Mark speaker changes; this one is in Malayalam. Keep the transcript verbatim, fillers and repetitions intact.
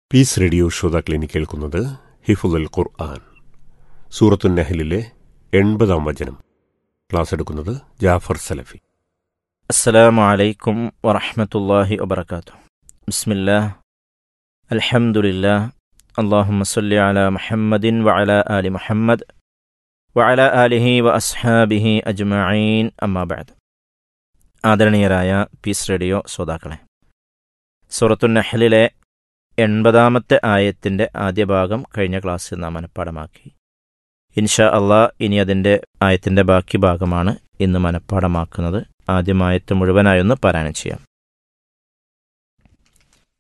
Speaker 1: പീസ് റേഡിയോ ശ്രോതാക്കളിനി കേൾക്കുന്നത് ഹിഫ്ളുൽ ഖുർആൻ, സൂറത്തുൻ നഹ്ലിലെ എൺപതാം വചനം. ക്ലാസ് എടുക്കുന്നത് ജാഫർ സലഫി.
Speaker 2: അസ്സലാമു അലൈക്കും വറഹ്മത്തുള്ളാഹി വബറകാതുഹു. ബിസ്മില്ലാഹ്, അൽഹംദുലില്ലാഹ്, അല്ലാഹുമ്മ സ്വല്ലി അലാ മുഹമ്മദിൻ വഅലാ ആലി മുഹമ്മദ് വഅലാ ആലിഹി വഅസ്ഹാബിഹി അജ്മഈൻ. അമ്മാ ബഅദ്. ആദരണീയരായ പീസ് റേഡിയോ ശ്രോതാക്കളെ, സൂറത്തുൻ നഹ്ലിലെ എൺപതാമത്തെ ആയത്തിൻ്റെ ആദ്യ ഭാഗം കഴിഞ്ഞ ക്ലാസ്സിൽ നാം മനഃപ്പാടമാക്കി. ഇൻഷാ അള്ളാഹ് ഇനി അതിൻ്റെ ആയത്തിൻ്റെ ബാക്കി ഭാഗമാണ് ഇന്ന് മനഃപ്പാടമാക്കുന്നത്. ആദ്യം ആയത്ത് മുഴുവനായൊന്ന് പാരായണം ചെയ്യാം.